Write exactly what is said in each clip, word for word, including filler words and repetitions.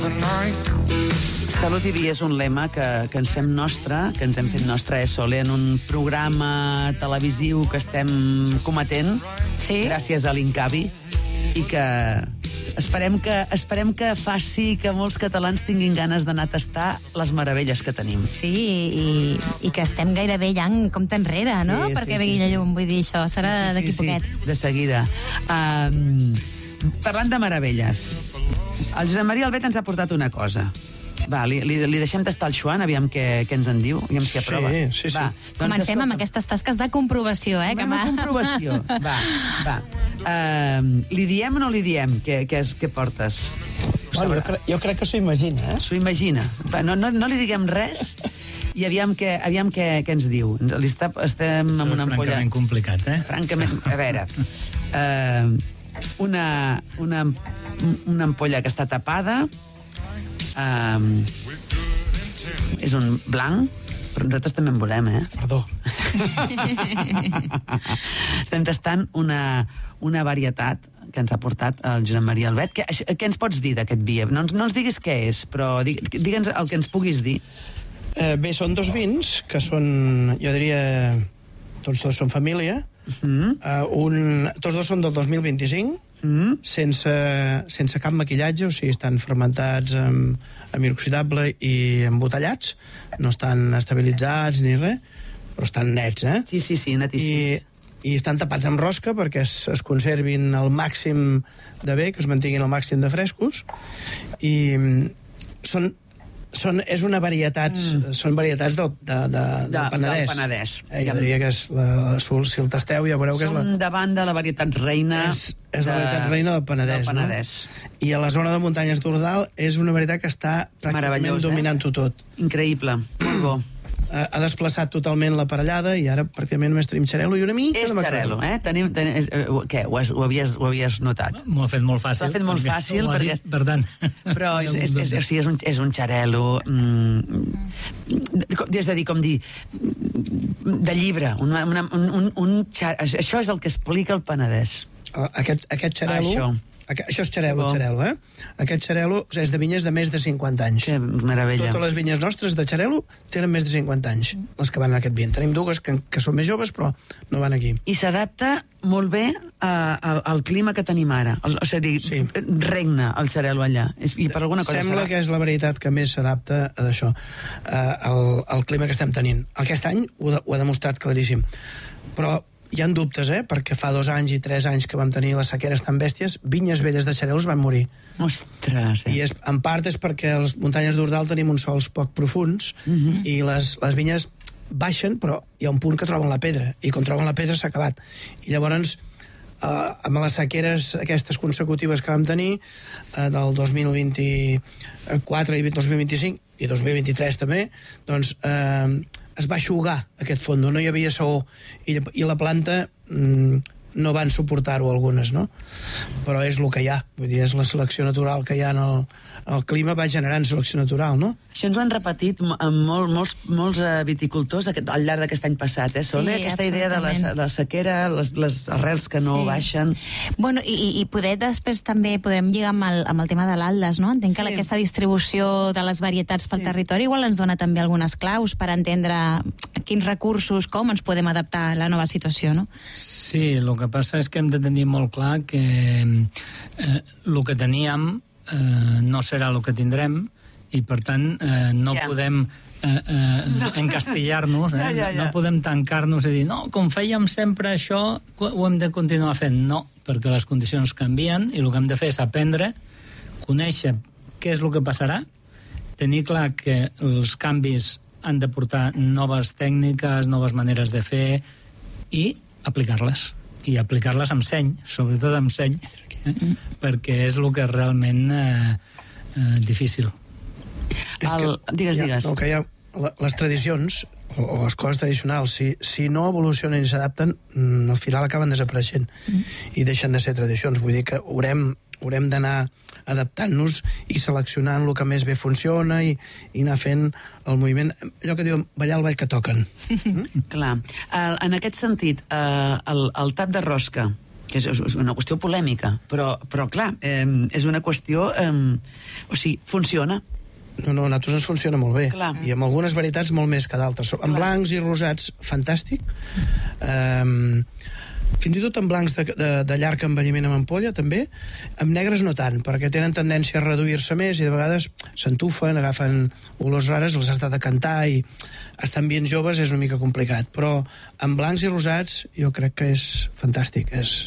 Salut i vida és un lema que, que ens fem nostre, que ens hem fet nostre, eh, Sole, en un programa televisiu que estem cometent, sí? Gràcies a l'Incavi, i que esperem que esperem que faci que molts catalans tinguin ganes d'anar a tastar les meravelles que tenim. Sí, i, i que estem gairebé ja en compte enrere, no? Sí, Perquè sí, vegui sí, la sí. llum, vull dir, això serà sí, sí, d'aquí sí, poquet. Sí, de seguida. Um, parlant de meravelles, el Josep Maria Albet ens ha portat una cosa. Va, li, li, li deixem tastar el Xuan, aviam què, què ens en diu, aviam si aprova. Sí, sí, sí. Va, doncs Comencem escolta, amb aquestes tasques de comprovació, eh? Que amb comprovació. Va, va. Uh, li diem o no li diem què, què, és, què portes? Bueno, jo, crec, jo crec que s'ho imagina, eh? S'ho imagina. Va, no, no, no li diguem res i aviam què, aviam què, què ens diu. Li està, estem amb una ampolla... Francament complicat, eh? Francament, a veure... Uh, una, una, una ampolla que està tapada, Um, és un blanc, però nosaltres també en volem, eh? Perdó. Estem tastant una, una varietat que ens ha portat el Josep Maria Albet. Què, què ens pots dir d'aquest vi? No, no ens diguis què és, però digue'ns el que ens puguis dir. Eh, bé, són dos vins que són, jo diria, tots dos són família. Mm. Uh, un, tots dos són del dos mil vint-i-cinc, mm. sense, sense cap maquillatge, o sigui, estan fermentats amb, amb inoxidable i embotellats, no estan estabilitzats ni res, però estan nets, eh? Sí, sí, sí, netíssims. I, i estan tapats amb rosca perquè es, es conservin al màxim de bé, que es mantinguin al màxim de frescos, i són... Són, és una varietats, mm. són varietats del, de, de, del de, Penedès. Del Penedès. Eh, jo diria que és la, la, si el tasteu ja veureu que és la... Som davant de la varietat reina... És, és de, la varietat reina del Penedès. Del Penedès. No? I a la zona de muntanyes d'Ordal és una varietat que està pràcticament dominant-ho tot. Increïble, molt bo. Ha, ha desplaçat totalment la parellada i ara pràcticament només tenim xarel·lo i una mica és de macrona. xarel·lo, eh? Tenim, tenim, és, què, ho, has, ho, havies, ho havies notat? M'ho ha fet molt fàcil. S'ha fet molt fàcil, perquè... Dit, per tant... Però és, és, és, és, és, un, és un xarel·lo... Mm, és a dir, com dir... De llibre. Una, una, un, un xar... Això és el que explica el Penedès. Aquest, aquest xarel·lo... Això. Això és xarel·lo, xarel·lo, eh? Aquest xarel·lo és de vinyes de més de cinquanta anys. Que meravella. Totes les vinyes nostres de xarel·lo tenen més de cinquanta anys, les que van en aquest vin. Tenim dues que, que són més joves, però no van aquí. I s'adapta molt bé a, a, al clima que tenim ara. El, és a dir, sí. regna el xarel·lo allà. És, I per alguna cosa Sembla serà. que és la varietat que més s'adapta a d'això, al, al clima que estem tenint. Aquest any ho, ho ha demostrat claríssim. Però hi ha dubtes, eh? Perquè fa dos anys i tres anys que vam tenir les sequeres tan bèsties, vinyes velles de xarel·los van morir. Ostres! Eh? I és, en part és perquè a les muntanyes d'Ordal tenim uns sols poc profuns, uh-huh. i les, les vinyes baixen, però hi ha un punt que troben la pedra, i quan troben la pedra s'ha acabat. I llavors, eh, amb les sequeres aquestes consecutives que vam tenir, eh, del dos mil vint-i-quatre i dos mil vint-i-cinc, i dos mil vint-i-tres també, doncs... Eh, es va aixugar aquest fondo, no hi havia saó, i, i la planta mm, no van suportar-ho algunes, no? Però és el que hi ha, vull dir, és la selecció natural que hi ha en el, el clima va generant selecció natural, no? Això ens ho han repetit amb molt, molts, molts viticultors aquest, al llarg d'aquest any passat, eh, Sole? Sí, aquesta idea de la, de la sequera, les, les arrels que no sí. baixen... Bueno, i, i poder després també podem lligar amb el, amb el tema de l'Aldes, no? Entenc sí. que aquesta distribució de les varietats pel sí. territori igual ens dona també algunes claus per entendre quins recursos, com ens podem adaptar a la nova situació, no? Sí, el que passa és que hem de tenir molt clar que eh, el que teníem eh, no serà el que tindrem, i per tant eh, no yeah. podem eh, eh, no. encastillar-nos, eh? ja, ja, ja. no podem tancar-nos i dir, no, com fèiem sempre això, ho hem de continuar fent. No, perquè les condicions canvien i el que hem de fer és aprendre, conèixer què és el que passarà, tenir clar que els canvis han de portar noves tècniques, noves maneres de fer i aplicar-les. I aplicar-les amb seny, sobretot amb seny, eh? mm. perquè és el que és realment eh, eh, difícil. És que, el, digues, ha, digues. No, que hi ha les tradicions o, o les coses tradicionals, si, si no evolucionen i s'adapten, al final acaben desapareixent mm. i deixen de ser tradicions. Vull dir que haurem, haurem d'anar adaptant-nos i seleccionant el que més bé funciona i, i anar fent el moviment, allò que diuen ballar el ball que toquen. Mm? Clar. Uh, en aquest sentit, uh, el, el tap de rosca, que és, és una qüestió polèmica, però, però clar, eh, és una qüestió... Eh, o sigui, funciona. No, no, a nosaltres ens funciona molt bé. Clar. I amb algunes varietats molt més que d'altres. En blancs i rosats, fantàstic. Um, fins i tot en blancs de, de, de llarg envelliment amb ampolla, també. Amb negres no tant, perquè tenen tendència a reduir-se més i de vegades s'entufen, agafen olors rares, els has de decantar i estan bien joves és una mica complicat. Però en blancs i rosats jo crec que és fantàstic, és...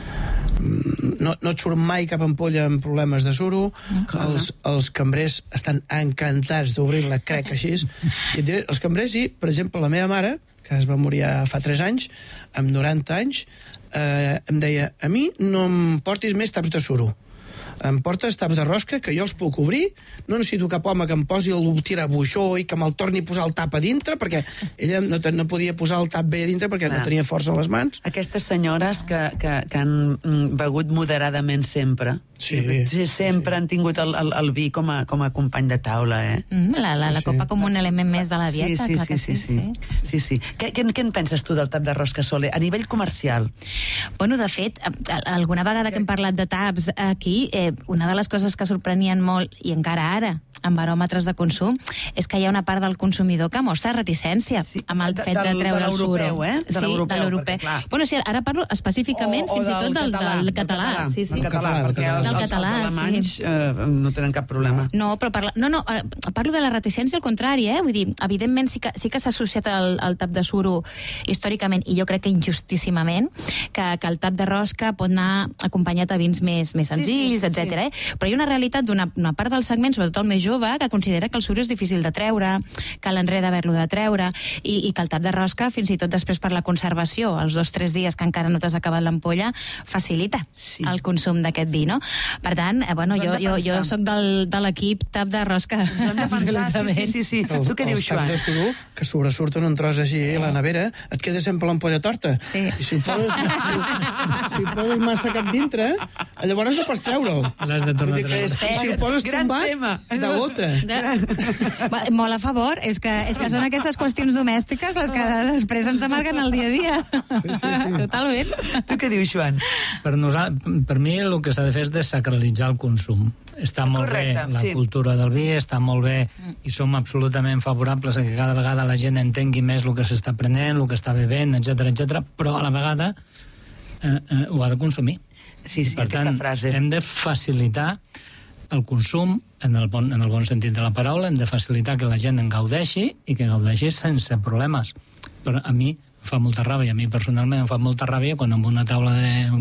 No, no et surt mai cap ampolla amb problemes de suro. Clar. Els, els cambrers estan encantats d'obrir-la, crec, així. I et diré, els cambrers, i, per exemple, la meva mare, que es va morir fa tres anys, amb noranta anys, eh, em deia, a mi no em portis més taps de suro. Em portes taps de rosca, que jo els puc obrir, no necessito cap home que em posi el tirabuixó i que me'l torni a posar el tap a dintre, perquè ella no, no podia posar el tap bé a dintre perquè no, no tenia força a les mans. Aquestes senyores que, que, que han begut moderadament sempre, sí, sí, sempre sí. han tingut el, el, el vi com a, com a company de taula, eh? Mm, la, la, la copa sí. com un element més de la dieta, sí, sí, clar que sí, sí. sí. sí. sí, sí. Què, què, què en penses tu del tap de rosca, Soler, a nivell comercial? Bueno, de fet, alguna vegada que hem parlat de taps aquí, eh, una de les coses que sorprenien molt, i encara ara, amb baròmetres de consum, és que hi ha una part del consumidor que mostra reticència sí. amb el fet de, de treure el suro. Eh? De sí, de l'europeu. Bueno, sí, ara parlo específicament o, o fins i tot del, català, del català. Del català, sí, sí. Del català, perquè els, del català, els, els alemanys sí. eh, no tenen cap problema. No, però parla, no, no, eh, parlo de la reticència al contrari, eh? Vull dir, evidentment sí que, sí que s'ha associat el, el tap de suro històricament, i jo crec que injustíssimament, que, que el tap de rosca pot anar acompanyat a vins més, més senzills, sí, sí, etcètera. Sí. Eh? Però hi ha una realitat d'una una part del segment, sobretot el més jove, que considera que el suro és difícil de treure, que l'enreda haver-lo de treure, i, i que el tap de rosca, fins i tot després per la conservació, els dos o tres dies que encara no t'has acabat l'ampolla, facilita sí. el consum d'aquest vi, no? Per tant, eh, bueno, jo, jo, jo soc del, de l'equip tap de rosca. De pensar, sí, sí, sí. El, tu què dius, Joan? Els taps de suro, que sobresurten un tros així a la nevera, et queda sempre l'ampolla torta. Sí. I si ho poses, si, si ho poses massa cap dintre, llavors no pots treure-ho. L'has de tornar a treure. Si ho poses tombat, de gota. De... Molt a favor, és que, és que són aquestes qüestions domèstiques les que després ens amarguen el dia a dia. Sí, sí, sí. Totalment. Tu què dius, Joan? Per, nosaltres, per mi el que s'ha de fer és desacralitzar el consum. Està molt Correcte, bé la sí. cultura del vi, està molt bé i som absolutament favorables a que cada vegada la gent entengui més el que s'està prenent, el que està bevent, etcètera, etcètera, però a la vegada eh, eh, ho ha de consumir. Sí, sí, per aquesta tant, frase. Hem de facilitar el consum, en el, bon, en el bon sentit de la paraula, hem de facilitar que la gent en gaudeixi i que gaudeixi sense problemes. Però a mi fa molta ràbia, a mi personalment em fa molta ràbia quan en una taula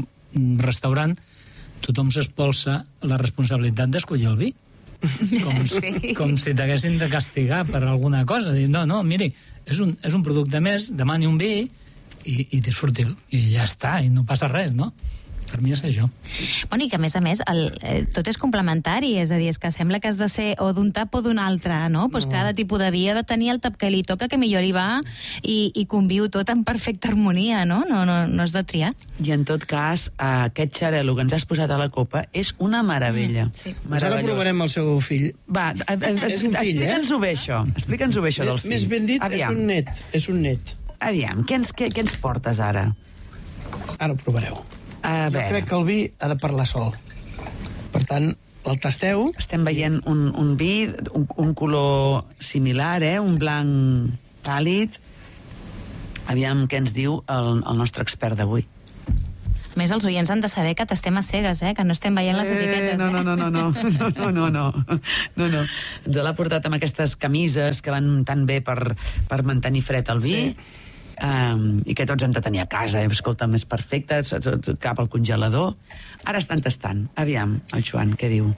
de restaurant tothom s'espolsa la responsabilitat d'escollir el vi. Com, sí. com si t'haguessin de castigar per alguna cosa. Dir, no, no, miri, és un, és un producte més, demani un vi i, i disfruti'l. I ja està, i no passa res, no? Per mi és això. Bueno, i que a més a més el, eh, tot és complementari, és a dir, és que sembla que has de ser o d'un tap o d'un altre, no? Pues no. Cada tipus de vi ha de tenir el tap que li toca, que millor li va, i, i conviu tot en perfecta harmonia, no? No, no, no has de triar. I en tot cas, aquest xarel·lo que ens has posat a la copa és una meravella. Mm, sí. Pues ara provarem el seu fill. Va, a, a, és un fill, eh? Explica'ns-ho bé, això. Explica'ns-ho bé, això del fill. Més ben dit, Aviam. és un net. És un net. Aviam, què ens, què, què ens portes ara? Ara ho provareu. A jo veure. crec que el vi ha de parlar sol. Per tant, el tasteu... Estem veient un, un vi, un, un color similar, eh? Un blanc pàl·lid. Aviam què ens diu el, el nostre expert d'avui. A més, els oients han de saber que t'estem a cegues, eh? Que no estem veient les etiquetes. Eh, no, no, no, no, no, no, no, no, no, no. Ens l'ha portat amb aquestes camises que van tan bé per, per mantenir fred el vi. Sí. Um, i que tots hem de tenir a casa, eh? Escolta, més perfecte, cap al congelador. Ara estan tastant. Aviam, el Joan, què diu?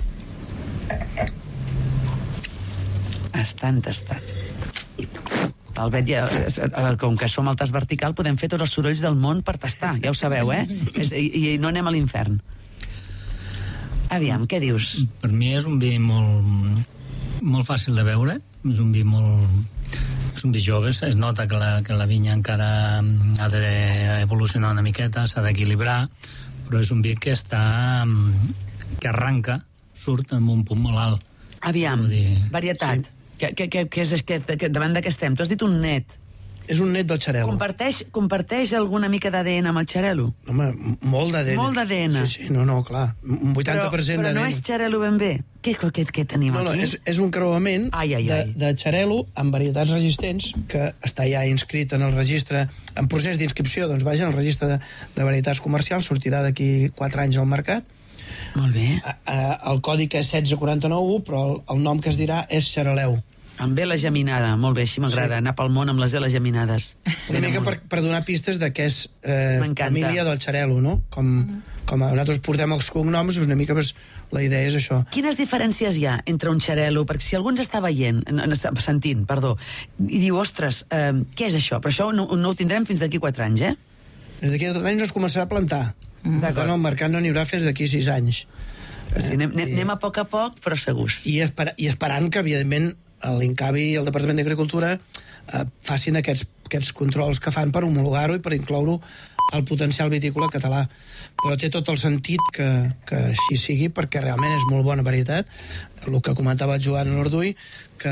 Estan tastant. El Bet, ja, com que som al tast vertical, podem fer tots els sorolls del món per tastar, ja ho sabeu, eh? I, i no anem a l'infern. Aviam, què dius? Per mi és un vi molt, molt fàcil de beure, és un vi molt... És un vi jove, es nota que la, que la vinya encara ha d'evolucionar una miqueta, s'ha d'equilibrar, però és un vi que està... que arranca, surt amb un punt molt alt. Aviam, dir... varietat. Sí. Que, que, que, que és, que, que davant de què estem? Tu has dit un net. és un net del xarel·lo. Comparteix, comparteix alguna mica d'A D N amb el xarel·lo? Home, molt d'A D N. Molt d'A D N. Sí, sí, no, no, clar. Un vuitanta per cent però, però d'A D N. no és xarel·lo ben bé. Què, què, què tenim no, aquí? No, és, és un creuament ai, ai, ai. de, de xarel·lo amb varietats resistents que està ja inscrit en el registre, en procés d'inscripció, doncs vaja, en el registre de, de varietats comercials, sortirà d'aquí quatre anys al mercat. Molt bé. A, a, el codi que és setze quaranta-nou u, però el, el nom que es dirà és xareleu. Amb ve la geminada, molt bé, així m'agrada, sí. Anar pel món amb les de les geminades. Una mica per, per donar pistes de què és eh, família del xarel·lo, no? Com, mm. com a nosaltres portem els cognoms, una mica pues, la idea és això. Quines diferències hi ha entre un xarel·lo? Perquè si algú ens està veient, sentint, perdó, i diu, ostres, eh, què és això? Però això no, no ho tindrem fins d'aquí quatre anys, eh? Des d'aquí quatre anys no es començarà a plantar. Mm. Per tant, el mercat no n'hi haurà fins d'aquí sis anys. Sí, anem, eh, anem a poc a poc, però segurs. I, esper I esperant que, evidentment, l'Incavi i el Departament d'Agricultura eh, facin aquests, aquests controls que fan per homologar-ho i per incloure-ho al potencial vitícola català. Però té tot el sentit que, que així sigui, perquè realment és molt bona varietat. El que comentava Joan Orduy, que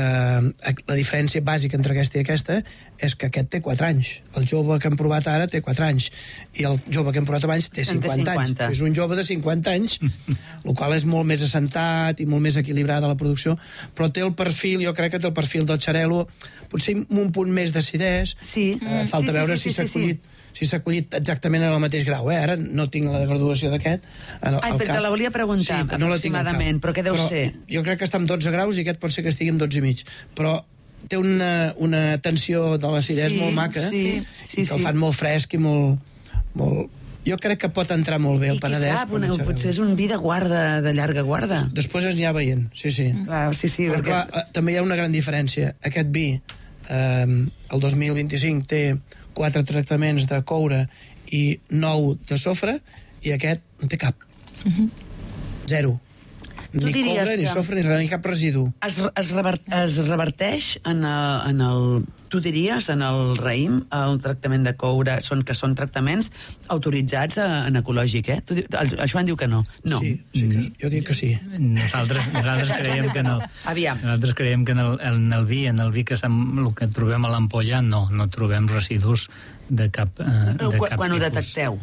la diferència bàsica entre aquesta i aquesta és que aquest té quatre anys. El jove que hem provat ara té quatre anys i el jove que hem provat abans té cinquanta anys. És un jove de cinquanta anys, el qual és molt més assentat i molt més equilibrada la producció, però té el perfil, jo crec que té el perfil del xarel·lo, potser un punt més d'acidès. Sí. Eh, falta sí, veure sí, sí, si s'ha sí, collit, sí. si s'ha collit exactament en el mateix grau. Eh? Ara no tinc la graduació d'aquest. Ai, però te la volia preguntar, sí, no aproximadament, però què deu però ser? Jo crec que està amb dotze graus i aquest pot ser que estigui amb dotze i mig. Però té una, una tensió de l'acidesa sí, molt maca sí, sí, i que sí. el fan molt fresc i molt... molt... Jo crec que pot entrar molt bé el Penedès. I qui sap, una, potser és un vi de guarda, de llarga guarda. Després es n'hi ha veient, sí, sí. Mm. Clar, sí, sí. Però, perquè... clar, també hi ha una gran diferència. Aquest vi, eh, el dos mil vint-i-cinc, té quatre tractaments de coure i nou de sofre, i aquest no té cap. Uh-huh. Zero. Ni coure, ni sofre, ni, ni cap residu. Es, es, revert, es reverteix en el, en el... Tu diries, en el raïm, el tractament de coure, són, que són tractaments autoritzats a, en ecològic, eh? Tu, el, això en diu que no. No. Sí, sí que, jo dic que sí. Nosaltres, nosaltres creiem que no. Aviam. Nosaltres creiem que en el, en el vi, en el vi que, el que trobem a l'ampolla, no, no trobem residus de cap, eh, de quan, cap quan tipus. Ho detecteu?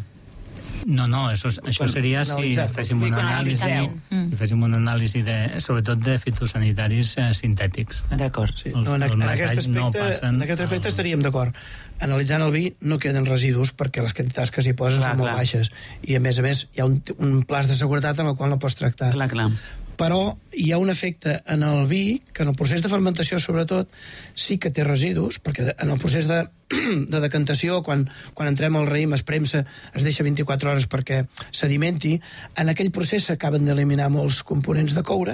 No, no, això, això seria si féssim una anàlisi, si féssim una anàlisi de, sobretot de fitosanitaris eh, sintètics. Eh? D'acord. Sí. No, en, en, aquest aspecte, no passen, en aquest aspecte estaríem d'acord. Analitzant el vi no queden residus perquè les quantitats que s'hi posen clar, són molt clar. baixes. I a més a més hi ha un, un plaç de seguretat en el qual no pots tractar. Clar, clar. Però hi ha un efecte en el vi, que en el procés de fermentació, sobretot, sí que té residus, perquè en el procés de, de decantació, quan, quan entrem al raïm, es premsa, es deixa vint-i-quatre hores perquè sedimenti, en aquell procés s'acaben d'eliminar molts components de coure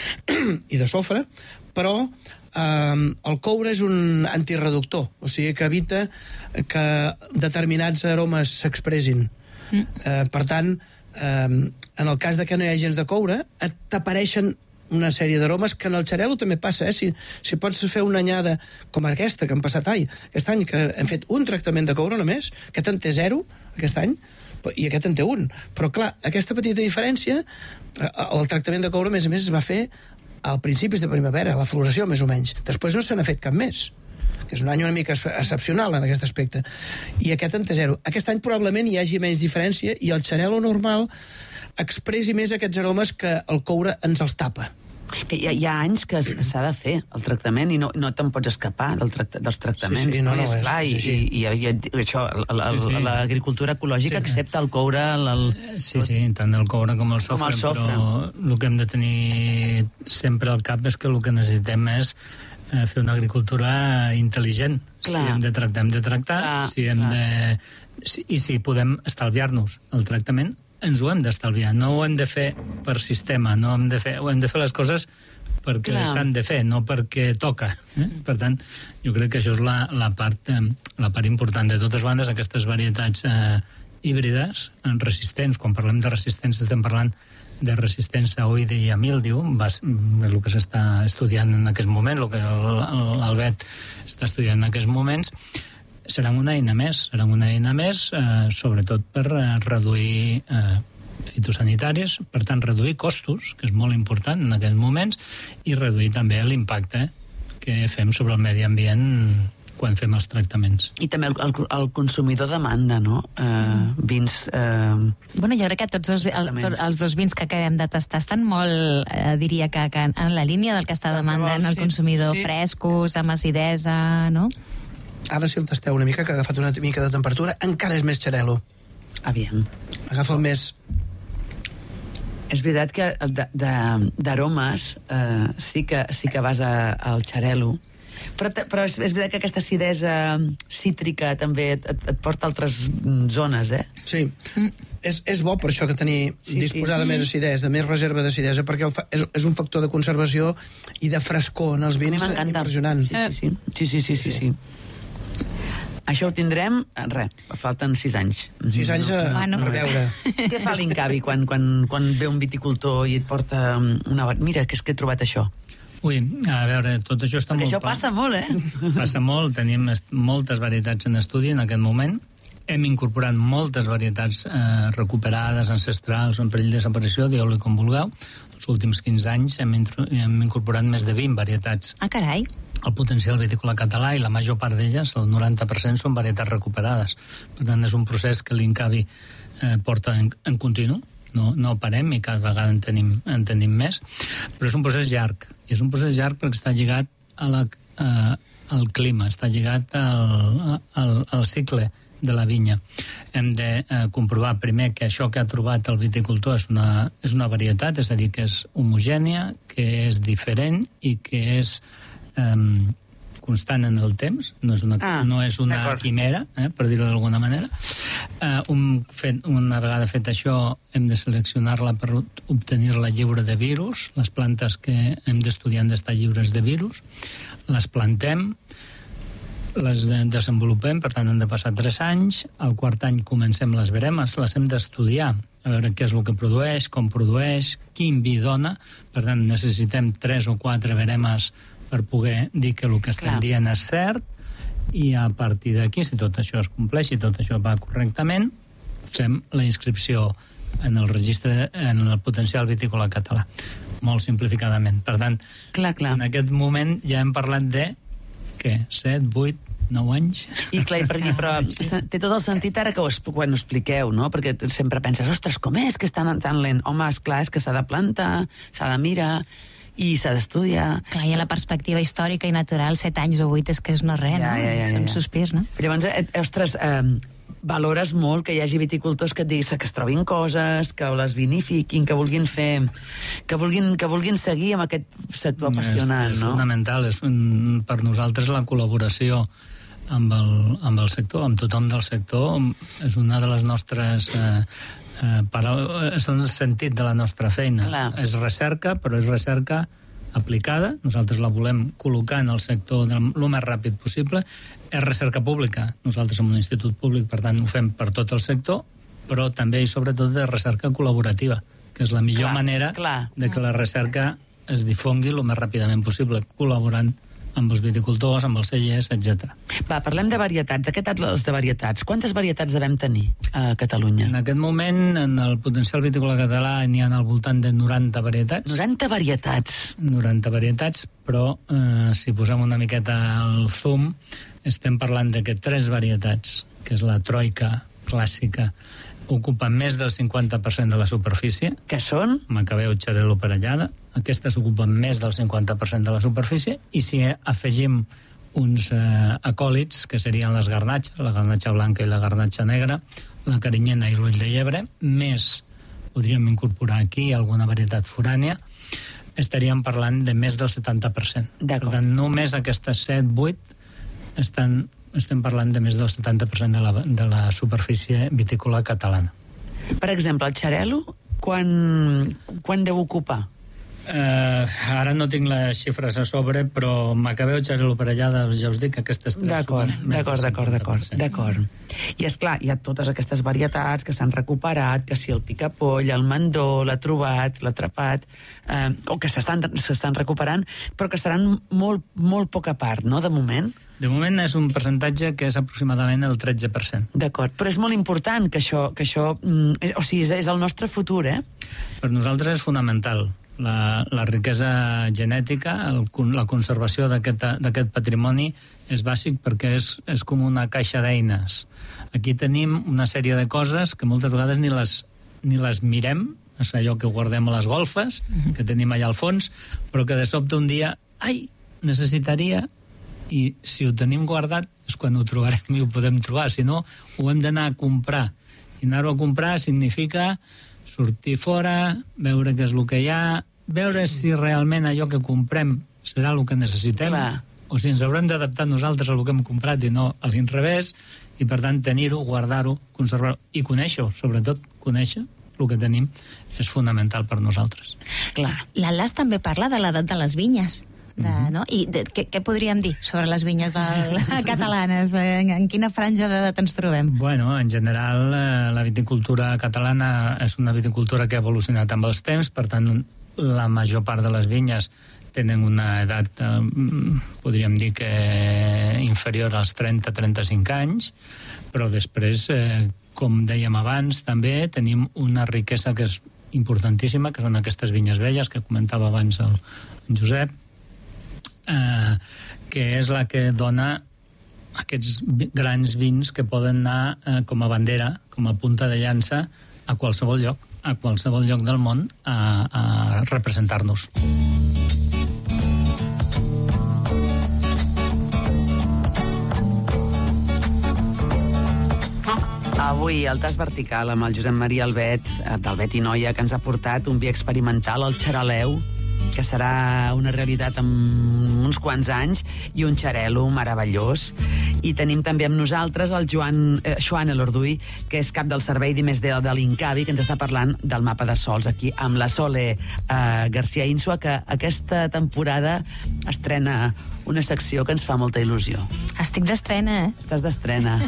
i de sofre, però eh, el coure és un antireductor, o sigui que evita que determinats aromes s'expressin. Mm. Eh, per tant, eh, en el cas de que no hi hagi gens de coure, t'apareixen una sèrie d'aromes que en el xarel·lo també passa, eh? Si, si pots fer una anyada com aquesta que hem passat ai, aquest any, que hem fet un tractament de coure només, aquest en té zero, aquest any, i aquest en té un. Però, clar, aquesta petita diferència, el tractament de coure, a més a més, es va fer al principis de primavera, a la floració, més o menys. Després no se n'ha fet cap més, que és un any una mica excepcional en aquest aspecte. I aquest en té zero. Aquest any probablement hi hagi menys diferència i el xarel·lo normal expressi més aquests aromes que el coure ens els tapa. Que hi ha, hi ha anys que s'ha de fer el tractament i no, no te'n pots escapar del tracta, dels tractaments. Sí, sí, no, no, no, és clar, és, i, i, i, i això, l'agricultura ecològica sí, accepta el coure... El, el... Sí, sí, tant el coure com el sofre, com el sofre, però el que hem de tenir sempre al cap és que el que necessitem és eh, fer una agricultura intel·ligent. Clar. Si hem de tractar, hem de tractar, clar, si hem clar. de... Si, i si podem estalviar-nos el tractament, ens ho hem d'estalviar, no ho hem de fer per sistema, no hem de fer, ho hem de fer les coses perquè s'han de fer, no perquè toca. Eh? Per tant, jo crec que això és la, la, part, eh, la part important. De totes bandes, aquestes varietats eh, híbrides, resistents, quan parlem de resistents estem parlant de resistència a oïdi i a míldiu, és el que s'està estudiant en aquest moment, el que l'Albert està estudiant en aquests moments, seran una eina més, seran una eina més, eh, sobretot per eh, reduir eh, fitosanitaris, per tant, reduir costos, que és molt important en aquests moments, i reduir també l'impacte que fem sobre el medi ambient quan fem els tractaments. I també el, el, el consumidor demanda, no? Uh, vins... Uh, bueno, jo crec que tots els, el, tots els dos vins que acabem de tastar estan molt, eh, diria que, que en la línia del que està demandant el sí, consumidor, sí. frescos, amb acidesa, no? Ara si el tasteu una mica, que ha agafat una mica de temperatura, encara és més xarel·lo. Aviam. Agafa el més... És veritat que d'aromes uh, sí, que, sí que vas a, al xarel·lo, però, però és, és veritat que aquesta acidesa cítrica també et, et, et porta a altres zones, eh? Sí, mm. és, és bo per això que tenir sí, disposar sí. de més acidesa, de més reserva d'acidesa, perquè el fa, és, és un factor de conservació i de frescor en els vins impressionant. Sí, sí, sí. sí, sí, sí, sí, sí. Això ho tindrem, res, falten sis anys. Sis anys a, bueno. a veure. Què fa l'Incavi quan, quan, quan ve un viticultor i et porta una... Mira, que és que he trobat això. Ui, a veure, tot això està Perquè molt... això passa molt, eh? Passa molt, tenim moltes varietats en estudi en aquest moment. Hem incorporat moltes varietats eh, recuperades, ancestrals, en perill de desaparició, digueu-li com vulgueu. Els últims quinze anys hem, hem incorporat més de vint varietats. Ah, carai. El potencial vitícola català, i la major part d'elles, el noranta per cent, són varietats recuperades. Per tant, és un procés que l'Incavi eh, porta en, en continu. No, no parem i cada vegada en tenim, en tenim més, però és un procés llarg, i és un procés llarg perquè està lligat a la, eh, al clima, està lligat al, al, al cicle de la vinya. Hem de eh, comprovar primer que això que ha trobat el viticultor és una, és una varietat, és a dir, que és homogènia, que és diferent i que és eh, constant en el temps, no és una, ah, no és una quimera, eh, per dir-ho d'alguna manera. Uh, un fet, una vegada fet això, hem de seleccionar-la per obtenir-la lliure de virus. Les plantes que hem d'estudiar han d'estar lliures de virus. Les plantem, les desenvolupem, per tant han de passar tres anys. Al quart any comencem les veremes, les hem d'estudiar, a veure què és el que produeix, com produeix, quin vi dona. Per tant, necessitem tres o quatre veremes per poder dir que el que estem Clar. dient és cert, i a partir d'aquí, si tot això es compleix, si tot això va correctament, fem la inscripció en el registre, en el potencial vitícola català, molt simplificadament. Per tant, clar, clar. en aquest moment ja hem parlat de, què, set, vuit, nou anys? I clar, perquè, però té tot el sentit ara que ho, quan ho expliqueu, no? Perquè sempre penses, ostres, com és que és tan, tan lent? Home, esclar, és que s'ha de plantar, s'ha de mirar, i s'ha d'estudiar. Clar, i a la perspectiva històrica i natural, set anys o vuit és que és no res, ja, no? Ja, ja, ja, és un ja. sospir, no? Però llavors, eh, ostres, eh, valores molt que hi hagi viticultors que et diguis que es trobin coses, que les vinifiquin, que vulguin fer... que vulguin, que vulguin seguir amb aquest sector apassionant, és, és no? És fonamental, és, per nosaltres la col·laboració amb el, amb el sector, amb tothom del sector, és una de les nostres... Eh, Eh, però és el sentit de la nostra feina. Clar. És recerca, però és recerca aplicada. Nosaltres la volem col·locar en el sector el més ràpid possible. És recerca pública. Nosaltres som un institut públic, per tant ho fem per tot el sector, però també i sobretot de recerca col·laborativa, que és la millor clar, manera clar. de que la recerca es difongui el més ràpidament possible, col·laborant amb els viticultors, amb els cellers, etcètera. Va, parlem de varietats. De què atles de varietats? Quantes varietats devem tenir a Catalunya? En aquest moment, en el potencial vitícola català n'hi ha al voltant de noranta varietats. noranta varietats? noranta varietats, però eh, si posem una miqueta al zoom, estem parlant de que tres varietats, que és la troika clàssica, ocupen més del cinquanta per cent de la superfície. Que són? Macabeo, Xarel·lo, Parellada. Aquestes ocupen més del cinquanta per cent de la superfície, i si afegim uns eh, acòlits, que serien les garnatxes, la garnatxa blanca i la garnatxa negra, la carinyena i l'ull de llebre, més podríem incorporar aquí alguna varietat forània, estaríem parlant de més del setanta per cent. Per tant, només aquestes set, vuit estan... estem parlant de més del setanta per cent de la, de la superfície vitícola catalana. Per exemple, el xarel·lo, quan, quan deu ocupar? Uh, ara no tinc les xifres a sobre, però Macabeo, Xarel·lo, Parellada, ja us dic que aquestes tres... D'acord, d'acord, d'acord, d'acord, d'acord. I és clar, hi ha totes aquestes varietats que s'han recuperat, que si el picapoll, el mandó, l'ha trobat, l'ha atrapat, eh, o que s'estan s'estan recuperant, però que seran molt, molt poca part, no?, de moment. De moment és un percentatge que és aproximadament el tretze per cent. D'acord, però és molt important que això... Que això mm, o sigui, és, és el nostre futur, eh? Per nosaltres és fonamental. La, la riquesa genètica, el, la conservació d'aquest patrimoni és bàsic perquè és, és com una caixa d'eines. Aquí tenim una sèrie de coses que moltes vegades ni les, ni les mirem, és allò que guardem a les golfes, que tenim allà al fons, però que de sobte un dia, ai, necessitaria, i si ho tenim guardat és quan ho trobarem i ho podem trobar, si no ho hem d'anar a comprar, i anar-ho a comprar significa sortir fora, veure què és el que hi ha, veure si realment allò que comprem serà el que necessitem, Clar. o si ens haurem d'adaptar nosaltres al que hem comprat i no a l'inrevés, i per tant tenir-ho, guardar-ho, conservar-ho i conèixer-ho, sobretot conèixer el que tenim és fonamental per nosaltres. Clar. L'Atlas també parla de l'edat de les vinyes. De, no? I de, què, què podríem dir sobre les vinyes del, catalanes? En, en quina franja d'edat ens trobem? Bueno, en general, eh, la viticultura catalana és una viticultura que ha evolucionat amb els temps, per tant, la major part de les vinyes tenen una edat, eh, podríem dir que inferior als trenta a trenta-cinc anys, però després, eh, com dèiem abans, també tenim una riquesa que és importantíssima, que són aquestes vinyes velles que comentava abans el, el Josep, Eh, que és la que dona aquests grans vins que poden anar eh, com a bandera, com a punta de llança a qualsevol lloc, a qualsevol lloc del món a, a representar-nos. Avui el tas vertical amb el Josep Maria Albet, d'Albet i Noia, que ens ha portat un vi experimental, el Xaraleu, que serà una realitat en uns quants anys, i un xarel·lo meravellós. I tenim també amb nosaltres el Joan, eh, Joan Elorduy, que és cap del servei d'I més D de l'Incavi, que ens està parlant del mapa de sols aquí amb la Sole eh, García Insua, que aquesta temporada estrena una secció que ens fa molta il·lusió. Estic d'estrena, eh? Estàs d'estrena.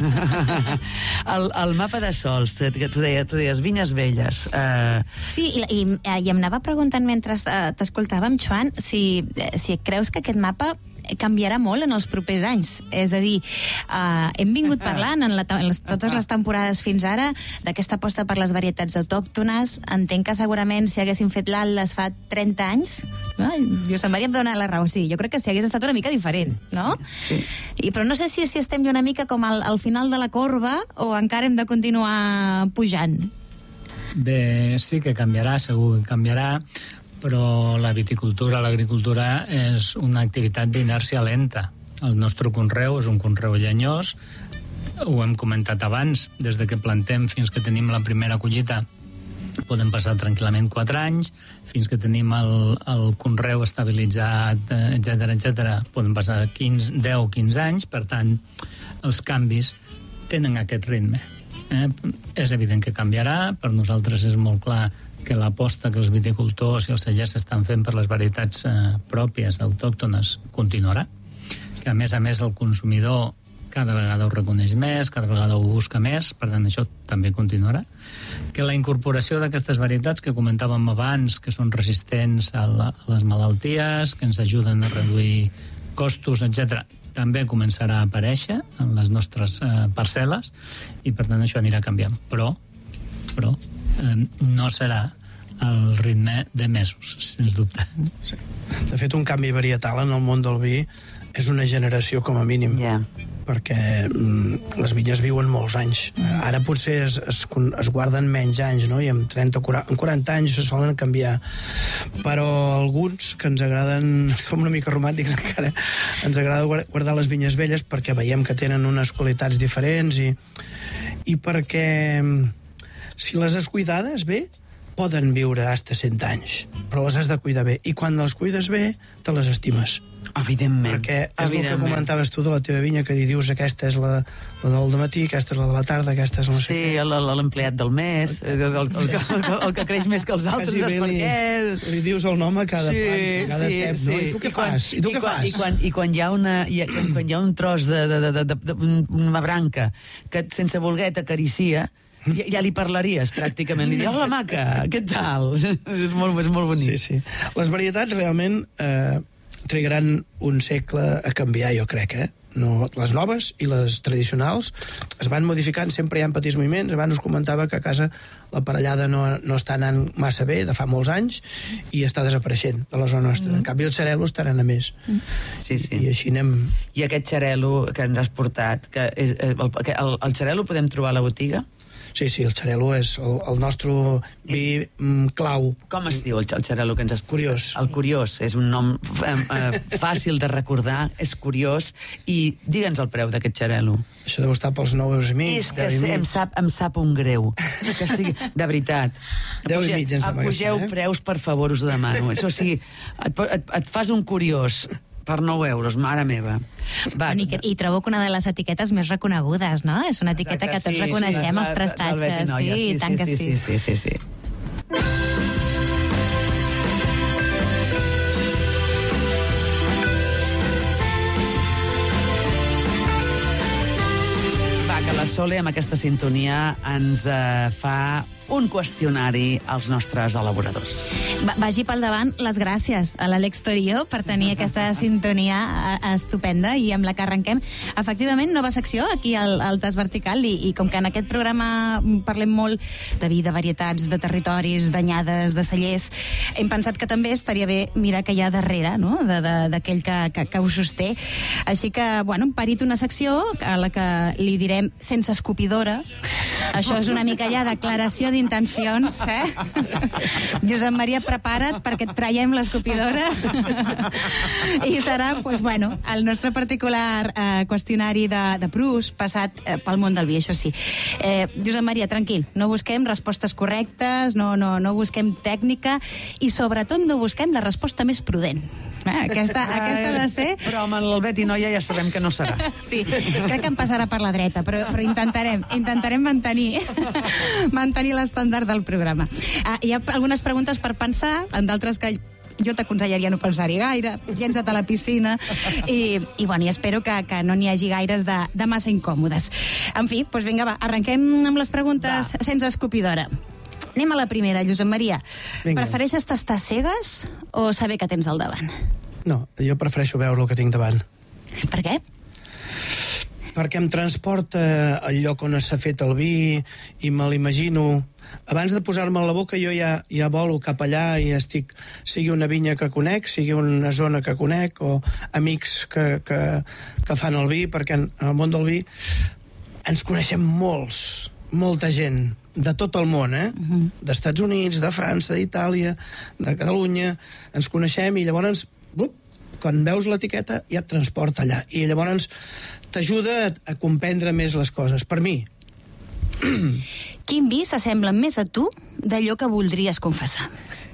el, el mapa de sols, que tu deies, tu deies vinyes velles. Eh... Sí, i, i, i em anava preguntant mentre t'escoltàvem, Joan, si, si creus que aquest mapa canviarà molt en els propers anys. És a dir, uh, hem vingut parlant en, la, en les, totes les temporades fins ara d'aquesta aposta per les varietats autòctones. Entenc que segurament si haguéssim fet l'Atlas fa trenta anys, no? Josep Maria em dona la raó, sí, jo crec que si hagués estat una mica diferent, no? Sí. I, però no sé si, si estem una mica com al, al final de la corba o encara hem de continuar pujant. Bé, sí que canviarà, segur que canviarà, però la viticultura, l'agricultura és una activitat d'inèrcia lenta. El nostre conreu és un conreu llenyós, ho hem comentat abans, des de que plantem fins que tenim la primera collita poden passar tranquil·lament quatre anys, fins que tenim el, el conreu estabilitzat, etcètera, etcètera, poden passar quinze, deu o quinze anys, per tant, els canvis tenen aquest ritme. Eh? És evident que canviarà, per nosaltres és molt clar que l'aposta que els viticultors i els cellers estan fent per les varietats eh, pròpies, autòctones, continuarà, que a més a més el consumidor cada vegada ho reconeix més, cada vegada ho busca més, per tant això també continuarà, que la incorporació d'aquestes varietats que comentàvem abans, que són resistents a, la, a les malalties, que ens ajuden a reduir costos, etcètera, també començarà a aparèixer en les nostres eh, parcel·les, i per tant això anirà canviant, però, però eh, no serà el ritme de mesos, sens dubte. Sí. De fet, un canvi varietal en el món del vi és una generació com a mínim, Yeah. perquè mm, les vinyes viuen molts anys. Mm. Ara potser es, es, es guarden menys anys, no? I amb trenta o quaranta anys se solen canviar. Però alguns, que ens agraden, som una mica romàntics encara, ens agrada guardar les vinyes velles perquè veiem que tenen unes qualitats diferents i, i perquè si les has cuidades bé, poden viure hasta cent anys, però les has de cuidar bé. I quan les cuides bé, te les estimes. Evidentment. Perquè és el que comentaves tu de la teva vinya, que dius aquesta és la, la del dematí, aquesta és la de la tarda, aquesta és la no sé Sí, què. l'empleat del mes, el, el, el, el, que, el que creix més que els altres, Quasi no bé per li, què... li dius el nom a cada Sí, plant, a cada sí, cep, sí. no? I tu què I quan- fas? I tu i què quan- fas? I quan, i quan hi ha una, i, quan, quan hi ha un tros de, de, de, de, de, una branca que sense voler t'acaricia, ja, ja li parlaries pràcticament. Li dius, hola, maca, què tal? és, molt, és molt bonic. Sí, sí. Les varietats realment eh, trigaran un segle a canviar, jo crec, eh? no, les noves i les tradicionals es van modificant, sempre hi ha petits moviments. Abans us comentava que a casa l'aparellada no, no està anant massa bé, de fa molts anys, i està desapareixent de la zona nostra. Mm. En canvi, els xarelos estaran a més. Mm. Sí, sí. I, I així anem... I aquest xarelo que ens has portat, que és, el, el, el xarelo podem trobar a la botiga? Sí, sí, el xarelo és el, el nostre vi és... mm, clau. Com es diu el, el xarelo que ens has portat? Curiós. El Curiós, és un nom eh, eh, fàcil de recordar, és curiós, i digue'ns el preu d'aquest xarelo. Això deu estar pels nou euros i mig. És que em sap, em sap un greu. Que sigui, de veritat. Deu i mig, em sembla que Apugeu està, eh? preus, per favor, us ho demano. Això, o sigui, et, et, et fas un Curiós per nou euros, mare meva. Va, I, i trobo que una de les etiquetes més reconegudes, no? És una etiqueta exacte, que tots sí, reconeixem, sí, els prestatges. Sí, sí, sí, tant que sí. Sí, sí, sí, sí, sí. Va, que la Sole amb aquesta sintonia ens eh, fa un qüestionari als nostres elaboradors. Va, vagi pel davant les gràcies a l'Àlex Torio per tenir aquesta sintonia estupenda i amb la que arrenquem. Efectivament, nova secció aquí al, al Tas Vertical i, i com que en aquest programa parlem molt de vi, de varietats, de territoris, d'anyades, de cellers, hem pensat que també estaria bé mirar que hi ha darrere, no?, d'aquell que, que, que ho sosté. Així que, bueno, hem parit una secció a la que li direm sense escopidora. Això és una mica ja declaració d'intencions, eh? Josep Maria, prepara't perquè et traiem l'escopidora. I serà, doncs, bueno, el nostre particular eh, qüestionari de, de Proust passat eh, pel món del vi, això sí. Eh, Josep Maria, tranquil, no busquem respostes correctes, no, no, no busquem tècnica i, sobretot, no busquem la resposta més prudent. Eh, aquesta, aquesta ha de ser... Però amb l'Albet i Noia ja sabem que no serà. Sí, crec que em passarà per la dreta, però, però intentarem, intentarem mantenir, mantenir l'estàndard del programa. Ah, hi ha algunes preguntes per pensar, en d'altres que jo t'aconsellaria no pensar-hi gaire, llença't a la piscina, i, i, bueno, i espero que, que no n'hi hagi gaires de, de massa incòmodes. En fi, doncs vinga, va, arrenquem amb les preguntes va. Sense escopidora. Anem a la primera, Josep Maria. Vinga. Prefereixes tastar cegues o saber què tens al davant? No, jo prefereixo veure el que tinc davant. Per què? Perquè em transporta al lloc on s'ha fet el vi i me l'imagino. Abans de posar-me a la boca jo ja, ja volo cap allà i estic, sigui una vinya que conec, sigui una zona que conec, o amics que, que, que fan el vi, perquè en, en el món del vi ens coneixem molts, molta gent, de tot el món, eh? Uh-huh. D'Estats Units, de França, d'Itàlia, de Catalunya, ens coneixem i llavors, blup, quan veus l'etiqueta ja et transporta allà. I llavors t'ajuda a, a comprendre més les coses. Per mi. Quin vi s'assembla més a tu d'allò que voldries confessar?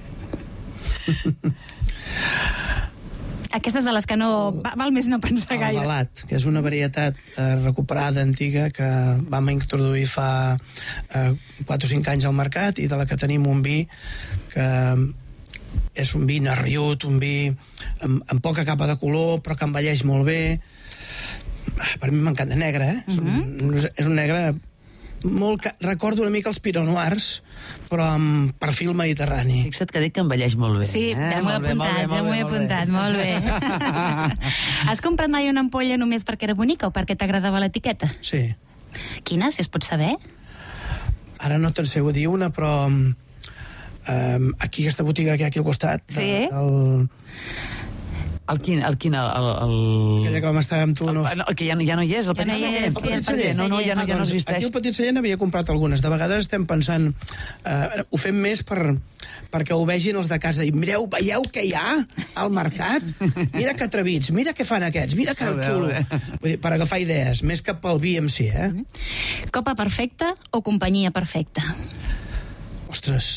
Aquestes de les que no... Val més no pensar gaire. El Balat, que és una varietat eh, recuperada, antiga, que vam introduir fa eh, quatre o cinc anys al mercat, i de la que tenim un vi que és un vi nerriut, un vi amb, amb poca capa de color, però que envelleix molt bé. Per mi m'encanta. Negre, eh? Uh-huh. és, un, és un negre... molt que recordo una mica els Pinot Noirs, però amb perfil mediterrani. Fixa't que dic que envelleix molt bé. Sí, eh? ja m'ho he apuntat, ja m'ho he apuntat, molt bé. Has comprat mai una ampolla només perquè era bonica o perquè t'agradava l'etiqueta? Sí. Quina, si es pot saber? Ara no te'n sé dir una, però um, aquí, aquesta botiga que hi ha aquí al costat, sí? De, del... El quin, el quin, el... el... Aquella que vam estar amb tu, no? El, el que ja, ja no hi és, el ja Petit no Celler. Sí, el Petit Celler. No, no, ja no, ja no existeix. Aquí el Petit Celler n'havia comprat algunes. De vegades estem pensant... Uh, ho fem més per, perquè ho vegin els de casa. I mireu, veieu què hi ha al mercat? Mira que atrevits, mira què fan aquests, mira que xulo. Vull dir, per agafar idees, més que pel vi en si, eh? Copa perfecta o companyia perfecta? Ostres.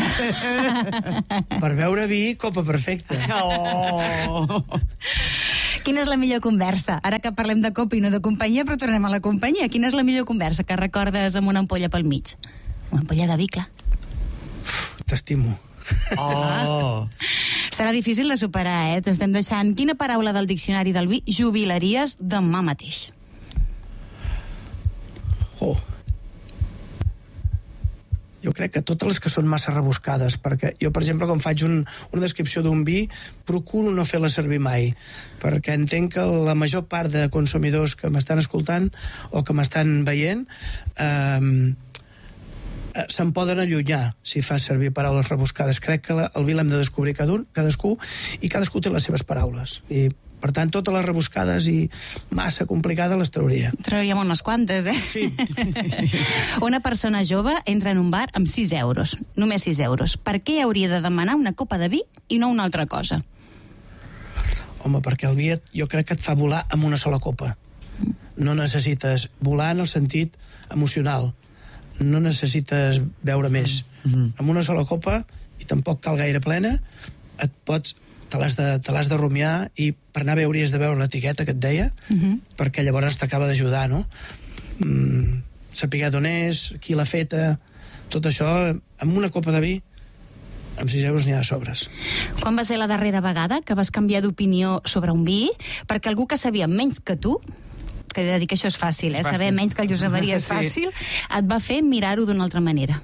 Per veure vi, copa perfecta. Oh! Quina és la millor conversa? Ara que parlem de copa i no de companyia, però tornem a la companyia. Quina és la millor conversa que recordes amb una ampolla pel mig? Una ampolla de vi, clar. T'estimo. Oh! Serà difícil de superar, eh? T'estem deixant. Quina paraula del diccionari del vi jubilaries demà mateix? Oh. jo crec que totes les que són massa rebuscades, perquè jo, per exemple, quan faig un, una descripció d'un vi, procuro no fer-la servir mai, perquè entenc que la major part de consumidors que m'estan escoltant o que m'estan veient eh, se'n poden allunyar si fa servir paraules rebuscades. Crec que la, el vi l'hem de descobrir cadascú, i cadascú té les seves paraules. I, per tant, totes les rebuscades i massa complicades les trauria. Trauríem unes quantes, eh? Sí. Una persona jove entra en un bar amb sis euros, només sis euros. Per què hauria de demanar una copa de vi i no una altra cosa? Home, perquè el vi jo crec que et fa volar amb una sola copa. No necessites volar en el sentit emocional. No necessites beure més. Mm-hmm. Amb una sola copa, i tampoc cal gaire plena, et pots, te l'has de, te l'has de rumiar, i per anar a beure has de veure l'etiqueta que et deia, mm-hmm. perquè llavors t'acaba d'ajudar, no? Mm, saber d'on és, qui l'ha feta, tot això, amb una copa de vi, amb sis euros n'hi ha de sobres. Quan va ser la darrera vegada que vas canviar d'opinió sobre un vi perquè algú que sabia menys que tu, que he de dir que això és fàcil, eh? Fàcil. Saber menys que el Josep Maria és fàcil, sí. Et va fer mirar-ho d'una altra manera?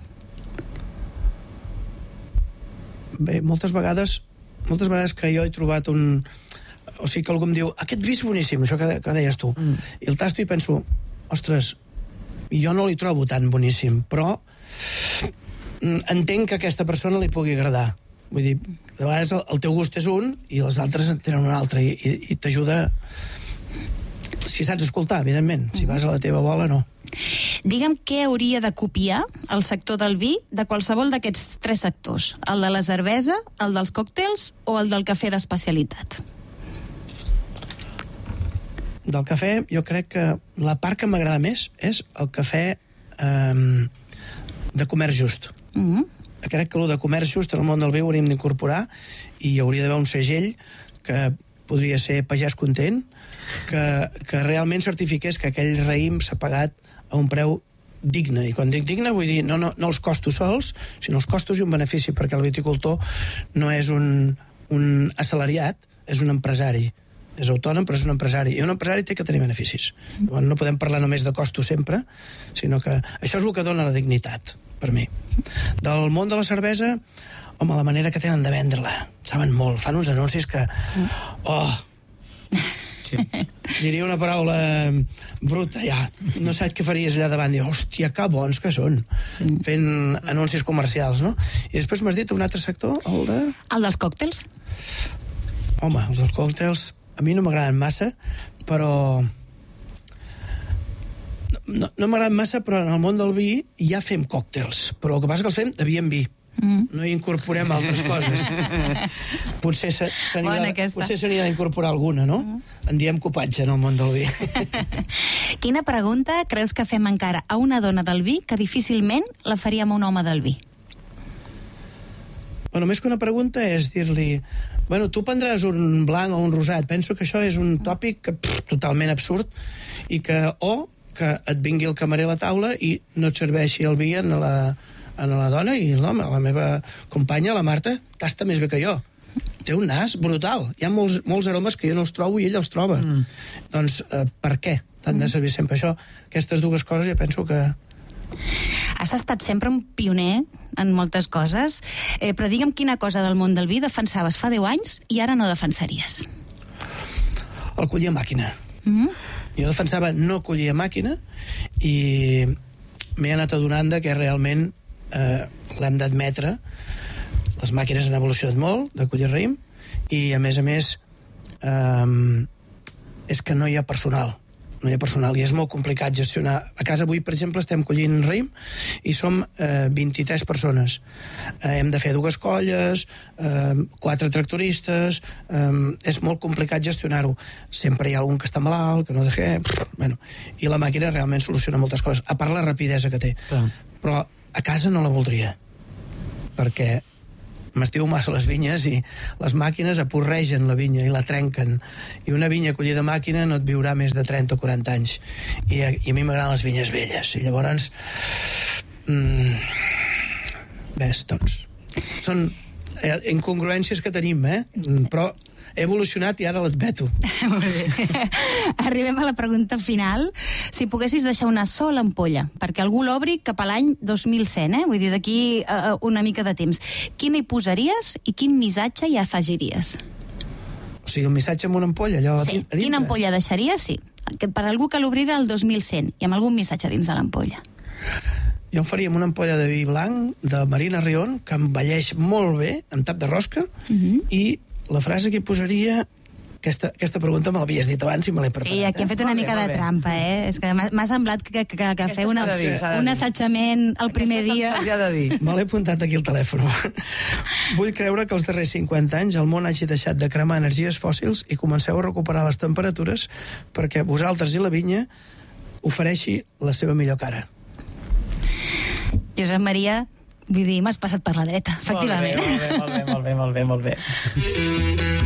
Bé, moltes vegades moltes vegades que jo he trobat un... O sigui, que algú em diu, aquest vi és boníssim, això que, que deies tu. Mm. I el tasto i penso, ostres, jo no li trobo tan boníssim, però entenc que a aquesta persona li pugui agradar. Vull dir, de vegades el, el teu gust és un i els altres en tenen un altre, i, i, i t'ajuda... Si saps escoltar, evidentment. Si vas a la teva bola, no. Digue'm què hauria de copiar el sector del vi de qualsevol d'aquests tres sectors. El de la cervesa, el dels còctels o el del cafè d'especialitat? Del cafè, jo crec que la part que m'agrada més és el cafè eh, de comerç just. Mm-hmm. Crec que el de comerç just en el món del vi ho hauríem d'incorporar, i hi hauria d'haver un segell que podria ser pagès content, que, que realment certifiqués que aquell raïm s'ha pagat a un preu digne. I quan dic digne vull dir no, no, no els costos sols, sinó els costos i un benefici, perquè el viticultor no és un, un assalariat, és un empresari. És autònom, però és un empresari. I un empresari té que tenir beneficis. Llavors, no podem parlar només de costos sempre, sinó que això és el que dona la dignitat, per mi. Del món de la cervesa, home, la manera que tenen de vendre-la. Saben molt, fan uns anuncis que... Oh! Sí. Diria una paraula bruta, ja. No saps què faries allà davant. Diu, hòstia, que bons que són. Sí. Fent anuncis comercials, no? I després m'has dit un altre sector, el de... El dels còctels. Home, els dels còctels a mi no m'agraden massa, però... No, no m'agraden massa, però en el món del vi ja fem còctels. Però el que passa que els fem de vi en vi. Mm. No hi incorporem altres coses. Potser s'hauria d'incorporar alguna, no? Mm. En diem copatge en el món del vi. Quina pregunta creus que fem encara a una dona del vi que difícilment la faríem a un home del vi? Bueno, més que una pregunta és dir-li, bueno, tu prendràs un blanc o un rosat. Penso que això és un tòpic que, pff, totalment absurd, i que o que et vingui el camarer a la taula i no et serveixi el vi en la, en la dona, i l'home, la meva companya, la Marta, tasta més bé que jo. Té un nas brutal. Hi ha molts, molts aromes que jo no els trobo i ell els troba. Mm. Doncs eh, per què t'han de servir sempre això? Aquestes dues coses jo penso que... Has estat sempre un pioner en moltes coses, eh, però digue'm quina cosa del món del vi defensaves fa deu anys i ara no defensaries. El collir a màquina. Mm-hmm. Jo defensava no collir a màquina i m'he anat adonant que realment eh, l'hem d'admetre. Les màquines han evolucionat molt de collir raïm i, a més a més, eh, és que no hi ha personal. No hi ha personal i és molt complicat gestionar. A casa avui, per exemple, estem collint raïm i som eh, vint-i-tres persones. Eh, hem de fer dues colles, eh, quatre tractoristes, eh, és molt complicat gestionar-ho. Sempre hi ha algun que està malalt, que no de què... Bueno, i la màquina realment soluciona moltes coses, a part la rapidesa que té. Ah. Però a casa no la voldria, perquè m'estimo massa les vinyes i les màquines aporregen la vinya i la trenquen, i una vinya collida a màquina no et viurà més de trenta o quaranta anys, i a, i a mi m'agraden les vinyes velles, i llavors mm, ves, doncs són eh, incongruències que tenim, eh? Però he evolucionat i ara l'admeto. Molt bé. Arribem a la pregunta final. Si poguessis deixar una sola ampolla, perquè algú l'obri cap a l'any dos mil cent, eh? Vull dir, d'aquí uh, una mica de temps, quina hi posaries i quin missatge hi afegiries? O sigui, el missatge amb una ampolla, allò Sí, a dintre. quina ampolla deixaries? Sí. Que per algú que l'obrira el dos mil cent i amb algun missatge dins de l'ampolla. Jo em faria amb una ampolla de vi blanc de Marina Rion, que envelleix molt bé, amb tap de rosca, Mhm. i la frase que hi posaria... Aquesta, aquesta pregunta me l'havies dit abans i me l'he preparat. Sí, aquí hem fet Molt una bé, mica molt de bé. trampa, eh? És que m'ha m'ha semblat que, que, que, que Aquesta fer una, s'ha de dir, s'ha de un dir. assetjament el primer Aquesta dia... se'ls ha de dir. Me l'he apuntat aquí al telèfon. Vull creure que els darrers cinquanta anys el món hagi deixat de cremar energies fòssils i comenceu a recuperar les temperatures perquè vosaltres i la vinya ofereixi la seva millor cara. Josep Maria, vull dir, m'has passat per la dreta, efectivament. Molt bé, molt bé, molt bé, molt bé, molt bé.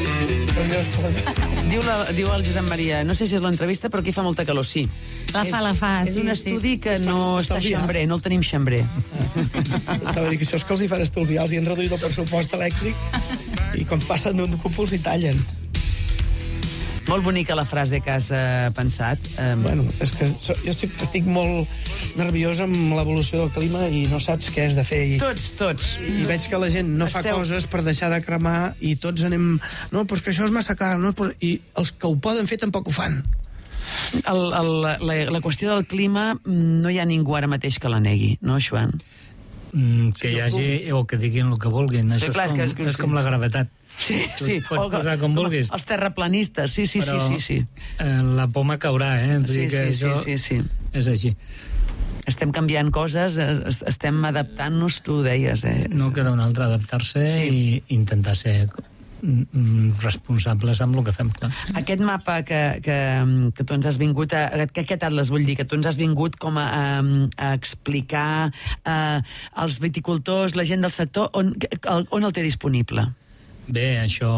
Diu, la, diu el Josep Maria, no sé si és l'entrevista, però aquí fa molta calor, sí. La fa, la fa, És sí, un sí. estudi que no està estalviar. xambrer, no el tenim xambrer. S'ha de dir que això és que els hi fan estalviar, els hi han reduït el pressupost elèctric i quan passen d'un cúpol s'hi tallen. Molt bonica la frase que has eh, pensat. Eh, Bueno, és que so, jo estic, estic molt nerviós amb l'evolució del clima i no saps què has de fer. I, tots, tots. i veig que la gent no fa Esteu- coses per deixar de cremar i tots anem... No, però és que això és massa car. No? I els que ho poden fer tampoc ho fan. El, el, la, la qüestió del clima mm, no hi ha ningú ara mateix que la negui, no, Joan? Mm, que hi hagi, o que diguin el que vulguin. Això clar, és, és com, que- és com la gravetat. Sí, Tu sí. pots O- posar com vulguis. Els terraplanistes, sí, sí, Però, sí, sí, sí. Eh, la poma caurà, eh? Vull Sí, dir que sí, sí, això sí, sí. És així. Estem canviant coses, es- estem adaptant-nos, tu ho deies, eh? No queda un altre, adaptar-se Sí. i intentar ser mm, responsables amb el que fem. Clar. Aquest mapa que, que, que tu ens has vingut a... Que aquest atles, vull dir, que tu ens has vingut com a, a, a explicar a, als viticultors, la gent del sector, on, on el té disponible? Bé, això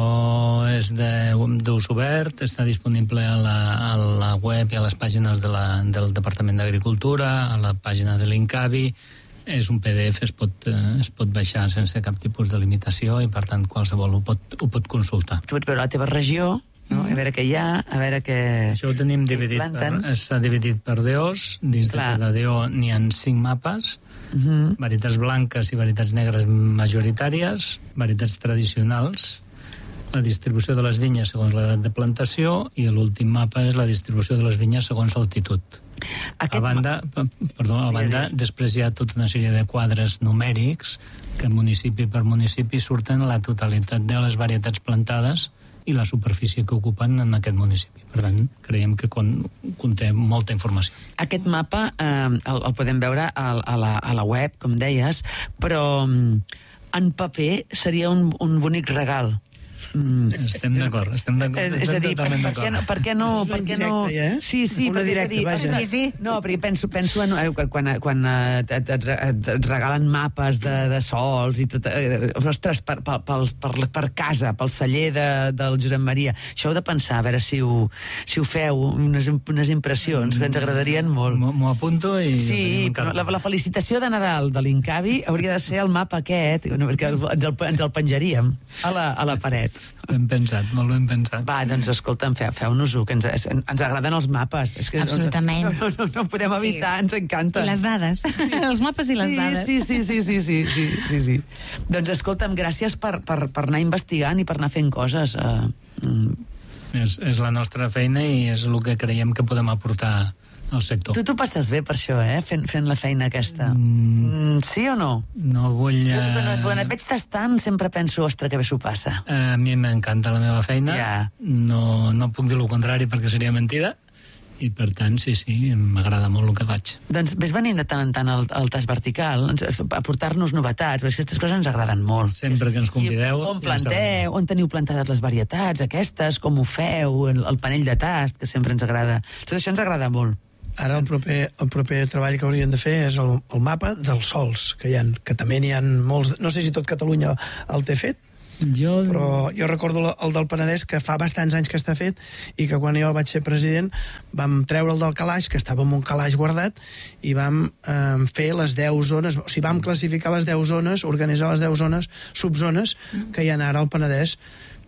és de- d'ús obert, està disponible a la, a la web i a les pàgines de la, del Departament d'Agricultura, a la pàgina de l'Incavi. És un P D F, es pot, eh, es pot baixar sense cap tipus de limitació i, per tant, qualsevol ho pot, ho pot consultar. Tu pots veure la teva regió, no? A veure què hi ha, a veure què... Això ho tenim què dividit per, planten. s'ha dividit per D Os. Dins Clar. de cada D O n'hi ha cinc mapes, Uh -huh. varietats blanques i varietats negres majoritàries, varietats tradicionals, la distribució de les vinyes segons l'edat de plantació i l'últim mapa és la distribució de les vinyes segons altitud. Aquest A banda, p- perdó, a banda, Digues. després hi ha tota una sèrie de quadres numèrics que municipi per municipi surten la totalitat de les varietats plantades i la superfície que ocupen en aquest municipi. Per tant, creiem que con, conté molta informació. Aquest mapa eh, el, el podem veure a, a, la, a la web, com deies, però mm, en paper seria un, un bonic regal. Mm. Estem d'acord, estem d'acord. Eh, és a dir, per, totalment per, què no, per què no... És Per un què no... directe, ja, eh? Sí, sí, Una perquè és a directa, dir, vaja. Sí, sí. No, perquè penso, penso en, eh, quan, quan eh, et, et, et, et regalen mapes de, de sols i tot... Eh, ostres, per, per, per, per, per casa, pel celler de, del Josep Maria. Això heu de pensar, a veure si ho, si ho feu, unes, unes impressions que ens agradarien molt. M'ho m'ho apunto i... Sí, però la, la felicitació de Nadal de l'Incavi hauria de ser el mapa aquest, no, perquè el- ens el, ens el penjaríem a la, a la paret. Ben pensat, molt ben pensat. Va, doncs escolta'm, feu, feu-nos-ho, que ens, ens agraden els mapes. És que Absolutament. No, no, no, no podem evitar, Sí. ens encanta. I les dades. Els mapes i les sí, dades. Sí, sí, sí, sí, sí, sí, sí, sí. Doncs escolta'm, gràcies per, per, per anar investigant i per anar fent coses. Uh, mm. És, és la nostra feina i és el que creiem que podem aportar al sector. Tu t'ho passes bé per això, eh? Fent, fent la feina aquesta. Mm, sí o no? No vull... Jo, quan, eh, quan et veig tastant, sempre penso, ostres, que bé s'ho passa. A mi m'encanta la meva feina. Ja. No, no puc dir el contrari perquè seria mentida. I, per tant, sí, sí, m'agrada molt el que faig. Doncs ves venint de tant en tant al, al tas vertical, ens- a portar-nos novetats, perquè aquestes coses ens agraden molt. Sempre que ens convideu, I on ja planteu, on teniu plantades les varietats aquestes, com ho feu, el, el panell de tast, que sempre ens agrada. Tot això ens agrada molt. Ara el proper, el proper treball que haurien de fer és el, el mapa dels sols, que hi ha, que també n'hi ha molts... No sé si tot Catalunya el té fet, Jo... però jo recordo la- el del Penedès, que fa bastants anys que està fet, i que quan jo vaig ser president vam treure el del calaix, que estava en un calaix guardat, i vam eh, fer les deu zones, o sigui, vam classificar les deu zones, organitzar les deu zones, subzones, que hi ha ara al Penedès,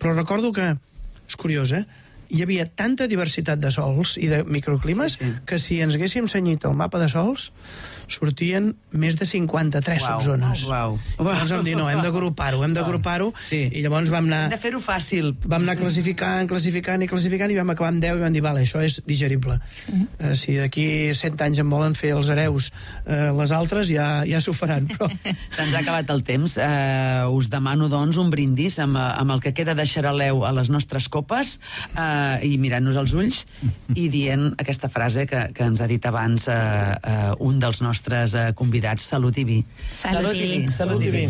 Però recordo que, és curiós, eh? Hi havia tanta diversitat de sols i de microclimes sí, sí. que si ens haguéssim cenyit el mapa de sols sortien més de cinquanta-tres Uau, subzones. uau, uau. Llavors vam dir, no, hem d'agrupar-ho, hem d'agrupar-ho, Sí. i llavors vam anar... Hem de fer-ho fàcil. Vam anar classificant, classificant i classificant i vam acabar amb deu i vam dir, vale, això és digerible. Sí. Uh, si d'aquí cent anys en volen fer els hereus uh, les altres, ja, ja s'ho faran. Però... Se'ns ha acabat el temps. Uh, us demano, doncs, un brindis amb, amb el que queda de xaraleu a les nostres copes uh, i mirant-nos als ulls i dient aquesta frase que, que ens ha dit abans uh, uh, un dels nostres uh, convidats. Salut i vi. Salut i vi. Salut i vi.